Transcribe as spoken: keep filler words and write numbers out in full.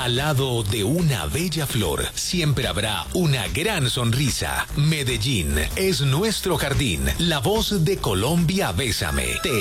Al lado de una bella flor, siempre habrá una gran sonrisa. Medellín es nuestro jardín. La voz de Colombia, bésame. Te